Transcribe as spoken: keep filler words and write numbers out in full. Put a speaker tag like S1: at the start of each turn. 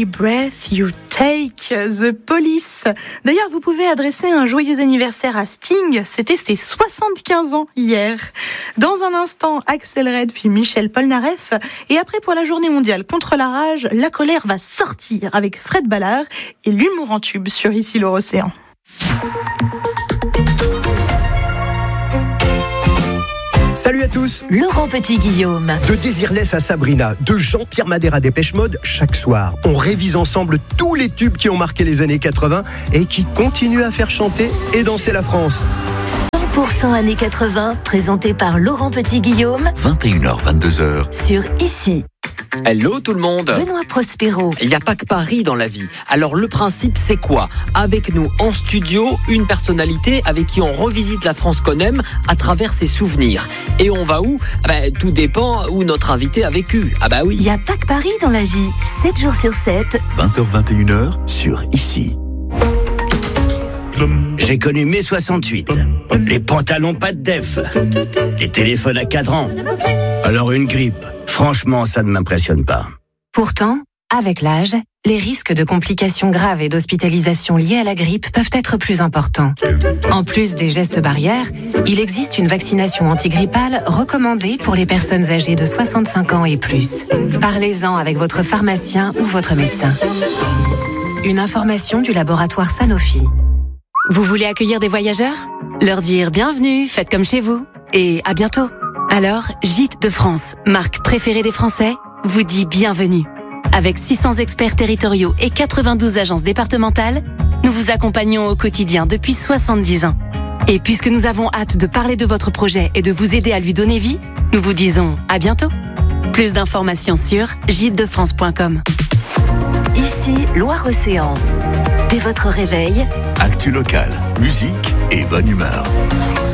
S1: Every breath you take, The Police. D'ailleurs, vous pouvez adresser un joyeux anniversaire à Sting. C'était ses soixante-quinze ans hier. Dans un instant, Axel Red puis Michel Polnareff. Et après, pour la journée mondiale contre la rage, la colère va sortir avec Fred Ballard et l'humour en tube sur Ici l'Océan.
S2: Salut à tous.
S3: Laurent Petit-Guillaume.
S2: De Désirless à Sabrina, de Jean-Pierre Madère à Dépêche Mode, chaque soir, on révise ensemble tous les tubes qui ont marqué les années quatre-vingts et qui continuent à faire chanter et danser la France.
S3: cent pour cent années quatre-vingts, présenté par Laurent Petit-Guillaume.
S4: vingt et une heures, vingt-deux heures.
S3: Sur Ici.
S5: Hello tout le monde.
S3: Benoît Prospero.
S5: Il n'y a pas que Paris dans la vie. Alors le principe c'est quoi ? Avec nous en studio, une personnalité avec qui on revisite la France qu'on aime à travers ses souvenirs. Et on va où ? Ah ben, tout dépend où notre invité a vécu. Ah bah oui.
S3: Il n'y a pas que Paris dans la vie. sept jours sur sept.
S4: vingt heures, vingt et une heures sur Ici.
S6: J'ai connu mai soixante-huit. Les pantalons pas de def. Les téléphones à cadran. Alors une grippe. Franchement, ça ne m'impressionne pas.
S7: Pourtant, avec l'âge, les risques de complications graves et d'hospitalisation liées à la grippe peuvent être plus importants. En plus des gestes barrières, il existe une vaccination antigrippale recommandée pour les personnes âgées de soixante-cinq ans et plus. Parlez-en avec votre pharmacien ou votre médecin. Une information du laboratoire Sanofi.
S8: Vous voulez accueillir des voyageurs ? Leur dire bienvenue, faites comme chez vous, et à bientôt. Alors, Gîtes de France, marque préférée des Français, vous dit bienvenue. Avec six cents experts territoriaux et quatre-vingt-douze agences départementales, nous vous accompagnons au quotidien depuis soixante-dix ans. Et puisque nous avons hâte de parler de votre projet et de vous aider à lui donner vie, nous vous disons à bientôt. Plus d'informations sur gîtes de france point com.
S3: Ici, Loire-Océan. Dès votre réveil,
S4: Actu local, musique et bonne humeur.